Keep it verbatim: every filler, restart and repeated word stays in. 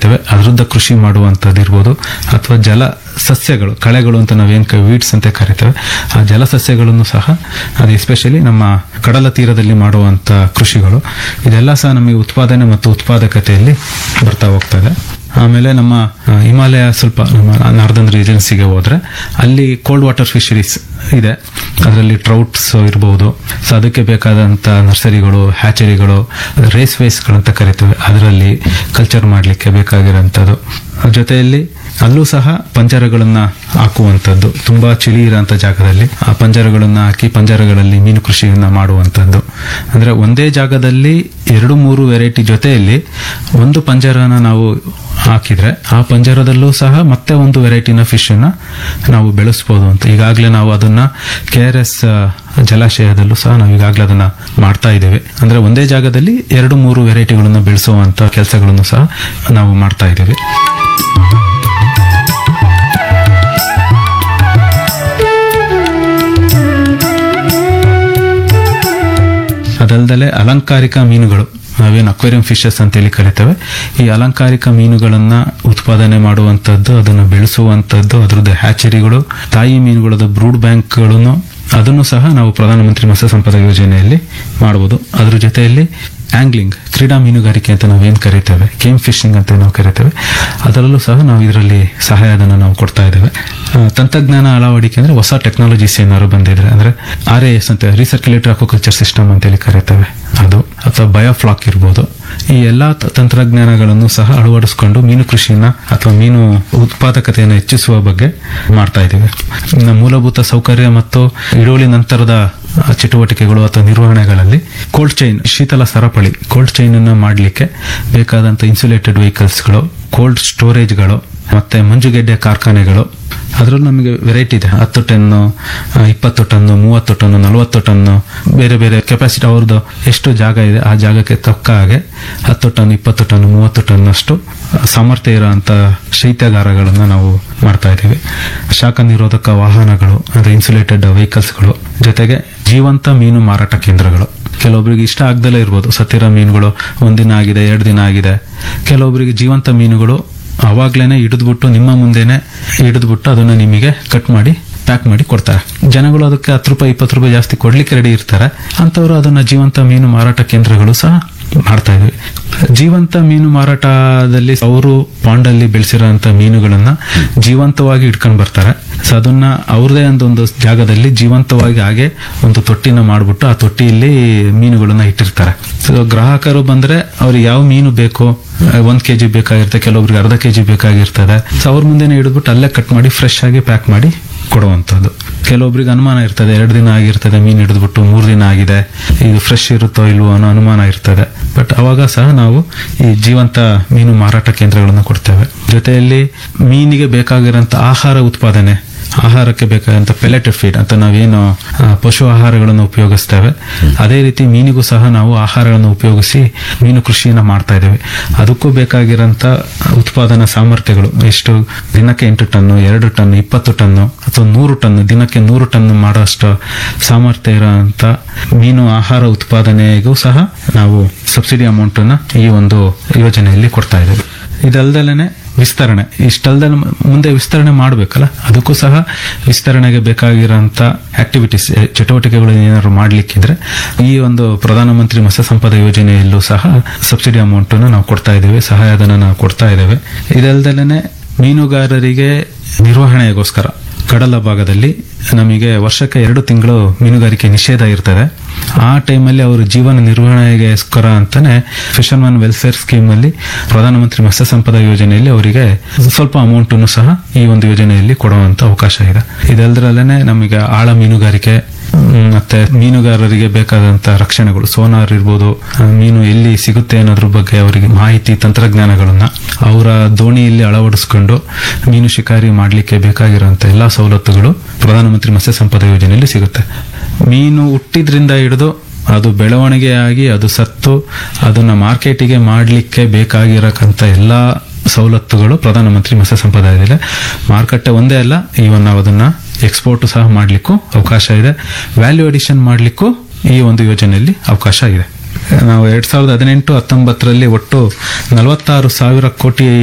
ಕರಿತೇವೆ, ಅದರದ್ದು ಕೃಷಿ ಮಾಡುವಂಥದ್ದು ಇರ್ಬೋದು, ಅಥವಾ ಜಲ ಸಸ್ಯಗಳು, ಕಳೆಗಳು ಅಂತ ನಾವೇನ್ ವೀಡ್ಸ್ ಅಂತ ಕರಿತೇವೆ, ಆ ಜಲಸಸ್ಯಗಳನ್ನು ಸಹ ಅದು ಎಸ್ಪೆಷಲಿ ನಮ್ಮ ಕಡಲ ತೀರದಲ್ಲಿ ಮಾಡುವಂತ ಕೃಷಿಗಳು, ಇದೆಲ್ಲ ಸಹ ನಮಗೆ ಉತ್ಪಾದನೆ ಮತ್ತು ಉತ್ಪಾದಕತೆಯಲ್ಲಿ ಬರ್ತಾ ಹೋಗ್ತದೆ. ಆಮೇಲೆ ನಮ್ಮ ಹಿಮಾಲಯ ಸ್ವಲ್ಪ ನಮ್ಮ ನಾರ್ದನ್ ರೀಜನ್ಸಿಗೆ ಹೋದ್ರೆ ಅಲ್ಲಿ ಕೋಲ್ಡ್ ವಾಟರ್ ಫಿಶರೀಸ್ ಇದೆ, ಅದರಲ್ಲಿ ಟ್ರೌಟ್ಸ್ ಇರಬಹುದು. ಸೊ ಅದಕ್ಕೆ ಬೇಕಾದಂತ ನರ್ಸರಿಗಳು, ಹ್ಯಾಚರಿಗಳು, ರೇಸ್ ವೇಸ್ಗಳಂತ ಕರಿತೇವೆ, ಅದರಲ್ಲಿ ಕಲ್ಚರ್ ಮಾಡಲಿಕ್ಕೆ ಬೇಕಾಗಿರೋಂಥದ್ದು. ಜೊತೆಯಲ್ಲಿ ಅಲ್ಲೂ ಸಹ ಪಂಜರಗಳನ್ನ ಹಾಕುವಂಥದ್ದು, ತುಂಬಾ ಚಳಿ ಇರೋಂಥ ಜಾಗದಲ್ಲಿ ಆ ಪಂಜರಗಳನ್ನ ಹಾಕಿ ಪಂಜರಗಳಲ್ಲಿ ಮೀನು ಕೃಷಿಯನ್ನ ಮಾಡುವಂಥದ್ದು. ಅಂದ್ರೆ ಒಂದೇ ಜಾಗದಲ್ಲಿ ಎರಡು ಮೂರು ವೆರೈಟಿ ಜೊತೆಯಲ್ಲಿ ಒಂದು ಪಂಜರನ ನಾವು ಹಾಕಿದ್ರೆ ಆ ಪಂಜರದಲ್ಲೂ ಸಹ ಮತ್ತೆ ಒಂದು ವೆರೈಟಿನ ಫಿಶ್ ಅನ್ನ ನಾವು ಬೆಳೆಸಬಹುದು ಅಂತ ಈಗಾಗಲೇ ನಾವು ಅದನ್ನ ಕೆ ಆರ್ ಎಸ್ ಜಲಾಶಯದಲ್ಲೂ ಸಹ ನಾವು ಈಗಾಗಲೇ ಅದನ್ನ ಮಾಡ್ತಾ ಇದ್ದೇವೆ. ಅಂದ್ರೆ ಒಂದೇ ಜಾಗದಲ್ಲಿ ಎರಡು ಮೂರು ವೆರೈಟಿಗಳನ್ನು ಬೆಳೆಸುವಂತ ಕೆಲಸಗಳನ್ನು ಸಹ ನಾವು ಮಾಡ್ತಾ ಇದ್ದೇವೆ. ಅದಲ್ಲದೆ ಅಲಂಕಾರಿಕ ಮೀನುಗಳು, ನಾವೇನು ಅಕ್ವೇರಿಯಂ ಫಿಶಸ್ ಅಂತೇಳಿ ಕರಿತೇವೆ, ಈ ಅಲಂಕಾರಿಕ ಮೀನುಗಳನ್ನ ಉತ್ಪಾದನೆ ಮಾಡುವಂತದ್ದು, ಅದನ್ನು ಬೆಳೆಸುವಂತದ್ದು, ಅದರದ್ದು ಹ್ಯಾಚರಿಗಳು, ತಾಯಿ ಮೀನುಗಳದ್ದು ಬ್ರೂಡ್ ಬ್ಯಾಂಕ್ಗಳನ್ನು ಅದನ್ನು ಸಹ ನಾವು ಪ್ರಧಾನಮಂತ್ರಿ ಮತ್ಸ್ಯ ಸಂಪದ ಯೋಜನೆಯಲ್ಲಿ ಮಾಡಬಹುದು. ಅದ್ರ ಜೊತೆಯಲ್ಲಿ ಆಂಗ್ಲಿಂಗ್, ಕ್ರೀಡಾ ಮೀನುಗಾರಿಕೆ ಅಂತ ನಾವೇನ್ ಕರಿತೇವೆ, ಗೇಮ್ ಫಿಶಿಂಗ್ ಅಂತ ನಾವು ಕರಿತೇವೆ, ಅದರಲ್ಲೂ ಸಹ ನಾವು ಇದರಲ್ಲಿ ಸಹಾಯಧನ ನಾವು ಕೊಡ್ತಾ ಇದ್ದೇವೆ. ತಂತ್ರಜ್ಞಾನ ಅಳವಡಿಕೆ ಅಂದ್ರೆ ಹೊಸ ಟೆಕ್ನಾಲಜೀಸ್ ಏನಾದ್ರು ಬಂದಿದ್ರೆ, ಅಂದ್ರೆ ಆರ್ ಎ ಎಸ್ ಅಂತ ರೀಸರ್ಕ್ಯುಲೇಟರ್ ಅಕ್ವಾಕಲ್ಚರ್ ಸಿಸ್ಟಮ್ ಅಂತೇಳಿ ಕರಿತೇವೆ, ಅದು ಅಥವಾ ಬಯೋಫ್ಲಾಕ್ ಇರ್ಬೋದು, ಈ ಎಲ್ಲಾ ತಂತ್ರಜ್ಞಾನಗಳನ್ನು ಸಹ ಅಳವಡಿಸಿಕೊಂಡು ಮೀನು ಕೃಷಿಯನ್ನ ಅಥವಾ ಮೀನು ಉತ್ಪಾದಕತೆಯನ್ನು ಹೆಚ್ಚಿಸುವ ಬಗ್ಗೆ ಮಾಡ್ತಾ ಇದ್ದೇವೆ. ಇನ್ನು ಮೂಲಭೂತ ಸೌಕರ್ಯ ಮತ್ತು ಇಳುವರಿ ನಂತರದ ಚಟುವಟಿಕೆಗಳು ಅಥವಾ ನಿರ್ವಹಣೆಗಳಲ್ಲಿ ಕೋಲ್ಡ್ ಚೈನ್, ಶೀತಲ ಸರಪಳಿ, ಕೋಲ್ಡ್ ಚೈನ್ ಅನ್ನು ಮಾಡಲಿಕ್ಕೆ ಬೇಕಾದಂತ ಇನ್ಸುಲೇಟೆಡ್ ವೆಹಿಕಲ್ಸ್ಗಳು, ಕೋಲ್ಡ್ ಸ್ಟೋರೇಜ್ಗಳು, ಮತ್ತೆ ಮಂಜುಗೆಡ್ಡೆ ಕಾರ್ಖಾನೆಗಳು, ಅದರಲ್ಲೂ ನಮಗೆ ವೆರೈಟಿ ಇದೆ. ಹತ್ತು ಟನ್ನು, ಇಪ್ಪತ್ತು ಟನ್ನು, ಮೂವತ್ತು ಟನ್ನು, ನಲವತ್ತು ಟನ್ನು, ಬೇರೆ ಬೇರೆ ಕೆಪಾಸಿಟಿ ಅವ್ರದ್ದು ಎಷ್ಟು ಜಾಗ ಇದೆ ಆ ಜಾಗಕ್ಕೆ ತಕ್ಕ ಹಾಗೆ ಹತ್ತು ಟನ್, ಇಪ್ಪತ್ತು ಟನ್, ಮೂವತ್ತು ಟನ್ ಅಷ್ಟು ಸಾಮರ್ಥ್ಯ ಇರುವಂತ ಶೈತ್ಯಾಗಾರಗಳನ್ನ ನಾವು ಮಾಡ್ತಾ ಇದ್ದೀವಿ. ಶಾಖ ನಿರೋಧಕ ವಾಹನಗಳು ಅಂದ್ರೆ ಇನ್ಸುಲೇಟೆಡ್ ವೆಹಿಕಲ್ಸ್ಗಳು, ಜೊತೆಗೆ ಜೀವಂತ ಮೀನು ಮಾರಾಟ ಕೇಂದ್ರಗಳು. ಕೆಲವೊಬ್ಬರಿಗೆ ಇಷ್ಟ ಆಗದಲ್ಲೇ ಇರ್ಬೋದು, ಸತ್ತಿರೋ ಮೀನುಗಳು ಒಂದಿನ ಆಗಿದೆ, ಎರಡು ದಿನ ಆಗಿದೆ. ಕೆಲವೊಬ್ಬರಿಗೆ ಜೀವಂತ ಮೀನುಗಳು ಅವಾಗ್ಲೇನೆ ಹಿಡಿದ್ಬಿಟ್ಟು ನಿಮ್ಮ ಮುಂದೆನೆ ಹಿಡಿದ್ಬಿಟ್ಟು ಅದನ್ನ ನಿಮಗೆ ಕಟ್ ಮಾಡಿ ಪ್ಯಾಕ್ ಮಾಡಿ ಕೊಡ್ತಾರೆ. ಜನಗಳು ಅದಕ್ಕೆ ಹತ್ತು ರೂಪಾಯಿ ಇಪ್ಪತ್ತು ರೂಪಾಯಿ ಜಾಸ್ತಿ ಕೊಡ್ಲಿಕ್ಕೆ ರೆಡಿ ಇರ್ತಾರೆ. ಅಂತವರು ಅದನ್ನ ಜೀವಂತ ಮೀನು ಮಾರಾಟ ಕೇಂದ್ರಗಳು ಸಹ ಮಾಡ್ತಾ ಇದ್ವಿ. ಜೀವಂತ ಮೀನು ಮಾರಾಟದಲ್ಲಿ ಅವರು ಪಾಂಡಲ್ಲಿ ಬೆಳೆಸಿರೋಂತ ಮೀನುಗಳನ್ನ ಜೀವಂತವಾಗಿ ಇಟ್ಕೊಂಡ್ ಬರ್ತಾರೆ. ಸೊ ಅದನ್ನ ಅವ್ರದೇ ಒಂದೊಂದು ಜಾಗದಲ್ಲಿ ಜೀವಂತವಾಗಿ ಹಾಗೆ ಒಂದು ತೊಟ್ಟಿನ ಮಾಡ್ಬಿಟ್ಟು ಆ ತೊಟ್ಟಿಯಲ್ಲಿ ಮೀನುಗಳನ್ನ ಇಟ್ಟಿರ್ತಾರೆ. ಸೊ ಗ್ರಾಹಕರು ಬಂದ್ರೆ ಅವ್ರಿಗೆ ಯಾವ ಮೀನು ಬೇಕೋ, ಒಂದ್ ಕೆಜಿ ಬೇಕಾಗಿರುತ್ತೆ, ಕೆಲವೊಬ್ರಿಗೆ ಅರ್ಧ ಕೆಜಿ ಬೇಕಾಗಿರ್ತದೆ. ಸೊ ಅವ್ರ ಮುಂದೆನೆ ಹಿಡಿದ್ಬಿಟ್ಟು ಅಲ್ಲೇ ಕಟ್ ಮಾಡಿ ಫ್ರೆಶ್ ಆಗಿ ಪ್ಯಾಕ್ ಮಾಡಿ ಕೊಡುವಂತದ್ದು. ಕೆಲವೊಬ್ರಿಗೆ ಅನುಮಾನ ಇರ್ತದೆ, ಎರಡು ದಿನ ಆಗಿರ್ತದೆ ಮೀನು ಹಿಡಿದ್ಬಿಟ್ಟು, ಮೂರು ದಿನ ಆಗಿದೆ, ಇದು ಫ್ರೆಶ್ ಇರುತ್ತೋ ಇಲ್ವೋ ಅನ್ನೋ ಅನುಮಾನ ಇರ್ತದೆ. ಬಟ್ ಅವಾಗ ಸಹ ನಾವು ಈ ಜೀವಂತ ಮೀನು ಮಾರಾಟ ಕೇಂದ್ರಗಳನ್ನು ಕೊಡ್ತೇವೆ. ಜೊತೆಯಲ್ಲಿ ಮೀನಿಗೆ ಬೇಕಾಗಿರೋಂಥ ಆಹಾರ ಉತ್ಪಾದನೆ, ಆಹಾರಕ್ಕೆ ಬೇಕಾದಂತ ಪೆಲೆಟೆಡ್ ಫೀಡ್ ಅಂತ ನಾವೇನು ಪಶು ಆಹಾರಗಳನ್ನು ಉಪಯೋಗಿಸ್ತೇವೆ, ಅದೇ ರೀತಿ ಮೀನಿಗೂ ಸಹ ನಾವು ಆಹಾರಗಳನ್ನು ಉಪಯೋಗಿಸಿ ಮೀನು ಕೃಷಿಯನ್ನ ಮಾಡ್ತಾ ಇದ್ದೇವೆ. ಅದಕ್ಕೂ ಬೇಕಾಗಿರೋಂತ ಉತ್ಪಾದನಾ ಸಾಮರ್ಥ್ಯಗಳು ಎಷ್ಟು, ದಿನಕ್ಕೆ ಎಂಟು ಟನ್ನು, ಎರಡು ಟನ್, ಇಪ್ಪತ್ತು ಟನ್ನು ಅಥವಾ ನೂರು ಟನ್, ದಿನಕ್ಕೆ ನೂರು ಟನ್ ಮಾಡೋಷ್ಟು ಸಾಮರ್ಥ್ಯ ಇರೋಂತ ಮೀನು ಆಹಾರ ಉತ್ಪಾದನೆಗೂ ಸಹ ನಾವು ಸಬ್ಸಿಡಿ ಅಮೌಂಟ್ ಅನ್ನ ಈ ಒಂದು ಯೋಜನೆಯಲ್ಲಿ ಕೊಡ್ತಾ ಇದ್ದೇವೆ. ಇದಲ್ದಲೇನೆ ವಿಸ್ತರಣೆ, ಇಷ್ಟಲ್ದ ಮುಂದೆ ವಿಸ್ತರಣೆ ಮಾಡಬೇಕಲ್ಲ, ಅದಕ್ಕೂ ಸಹ ವಿಸ್ತರಣೆಗೆ ಬೇಕಾಗಿರೋಂತ ಆಕ್ಟಿವಿಟೀಸ್, ಚಟುವಟಿಕೆಗಳು ಏನಾದ್ರು ಮಾಡ್ಲಿಕ್ಕಿದ್ರೆ ಈ ಒಂದು ಪ್ರಧಾನಮಂತ್ರಿ ಮತ್ಸ್ಯ ಸಂಪದ ಯೋಜನೆಯಲ್ಲೂ ಸಹ ಸಬ್ಸಿಡಿ ಅಮೌಂಟ್ ನಾವು ಕೊಡ್ತಾ ಇದ್ದೇವೆ, ಸಹಾಯಧನ ನಾವು ಕೊಡ್ತಾ ಇದ್ದೇವೆ. ಇದಲ್ದಲೇನೆ ಮೀನುಗಾರರಿಗೆ ನಿರ್ವಹಣೆಗೋಸ್ಕರ ಕಡಲ ಭಾಗದಲ್ಲಿ ನಮಗೆ ವರ್ಷಕ್ಕೆ ಎರಡು ತಿಂಗಳು ಮೀನುಗಾರಿಕೆ ನಿಷೇಧ ಇರ್ತದೆ. ಆ ಟೈಮಲ್ಲಿ ಅವರು ಜೀವನ ನಿರ್ವಹಣೆಗೋಸ್ಕರ ಅಂತಾನೆ ಫಿಶರ್ಮನ್ ವೆಲ್ಫೇರ್ ಸ್ಕೀಮ್ ಅಲ್ಲಿ ಪ್ರಧಾನಮಂತ್ರಿ ಮತ್ಸ್ಯ ಸಂಪದ ಯೋಜನೆಯಲ್ಲಿ ಅವರಿಗೆ ಸ್ವಲ್ಪ ಅಮೌಂಟ್ ಅನ್ನು ಸಹ ಈ ಒಂದು ಯೋಜನೆಯಲ್ಲಿ ಕೊಡುವಂತ ಅವಕಾಶ ಇದೆ. ಇದಲ್ದರಲ್ಲೇನೆ ನಮಗೆ ಆಳ ಮೀನುಗಾರಿಕೆ ಮತ್ತೆ ಮೀನುಗಾರರಿಗೆ ಬೇಕಾದಂತ ರಕ್ಷಣೆಗಳು, ಸೋನಾರ್ ಇರ್ಬೋದು, ಮೀನು ಎಲ್ಲಿ ಸಿಗುತ್ತೆ ಅನ್ನೋದ್ರ ಬಗ್ಗೆ ಅವರಿಗೆ ಮಾಹಿತಿ, ತಂತ್ರಜ್ಞಾನಗಳನ್ನ ಅವರ ದೋಣಿಯಲ್ಲಿ ಅಳವಡಿಸಿಕೊಂಡು ಮೀನು ಶಿಕಾರಿ ಮಾಡಲಿಕ್ಕೆ ಬೇಕಾಗಿರುವಂತ ಎಲ್ಲಾ ಸವಲತ್ತುಗಳು ಪ್ರಧಾನಮಂತ್ರಿ ಮತ್ಸ್ಯ ಸಂಪದ ಯೋಜನೆಯಲ್ಲಿ ಸಿಗುತ್ತೆ. ಮೀನು ಹುಟ್ಟಿದ್ರಿಂದ ಹಿಡಿದು ಅದು ಬೆಳವಣಿಗೆ ಆಗಿ ಅದು ಸತ್ತು ಅದನ್ನ ಮಾರ್ಕೆಟಿಗೆ ಮಾಡಲಿಕ್ಕೆ ಬೇಕಾಗಿರಕ್ಕಂತ ಎಲ್ಲಾ ಸವಲತ್ತುಗಳು ಪ್ರಧಾನಮಂತ್ರಿ ಮತ್ಸ್ಯ ಸಂಪದ ಯೋಜನೆ. ಮಾರುಕಟ್ಟೆ ಒಂದೇ ಅಲ್ಲ, ಇವನ್ ನಾವು ಅದನ್ನ ಎಕ್ಸ್ಪೋರ್ಟ್ ಸಹ ಮಾಡ್ಲಿಕ್ಕೂ ಅವಕಾಶ ಇದೆ, ವ್ಯಾಲ್ಯೂ ಅಡಿಷನ್ ಮಾಡ್ಲಿಕ್ಕೂ ಈ ಒಂದು ಯೋಜನೆಯಲ್ಲಿ ಅವಕಾಶ ಇದೆ. ನಾವು ಎರಡ್ ಸಾವಿರದ ಹದಿನೆಂಟು ಹತ್ತೊಂಬತ್ತರಲ್ಲಿ ಒಟ್ಟು ನಲವತ್ತಾರು ಸಾವಿರ ಕೋಟಿ